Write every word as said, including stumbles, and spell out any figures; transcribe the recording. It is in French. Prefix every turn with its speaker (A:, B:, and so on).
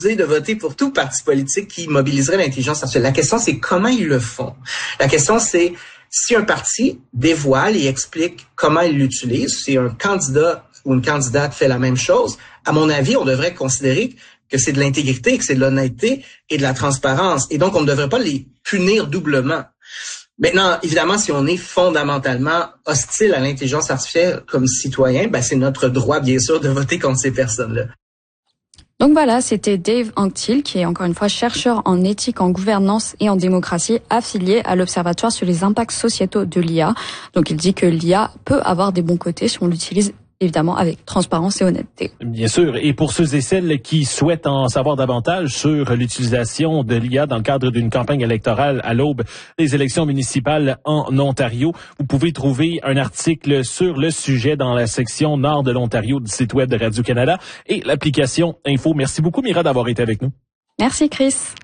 A: de voter pour tout parti politique qui mobiliserait l'intelligence artificielle. La question, c'est comment ils le font. La question, c'est si un parti dévoile et explique comment il l'utilise, si un candidat ou une candidate fait la même chose, à mon avis, on devrait considérer que c'est de l'intégrité, que c'est de l'honnêteté et de la transparence. Et donc, on ne devrait pas les punir doublement. Maintenant, évidemment, si on est fondamentalement hostile à l'intelligence artificielle comme citoyen, ben c'est notre droit, bien sûr, de voter contre ces personnes-là.
B: Donc voilà, c'était Dave Anctil, qui est encore une fois chercheur en éthique, en gouvernance et en démocratie, affilié à l'Observatoire sur les impacts sociétaux de l'I A. Donc il dit que l'I A peut avoir des bons côtés si on l'utilise évidemment avec transparence et honnêteté.
C: Bien sûr. Et pour ceux et celles qui souhaitent en savoir davantage sur l'utilisation de l'I A dans le cadre d'une campagne électorale à l'aube des élections municipales en Ontario, vous pouvez trouver un article sur le sujet dans la section nord de l'Ontario du site web de Radio-Canada et l'application Info. Merci beaucoup, Mira, d'avoir été avec nous.
B: Merci, Chris.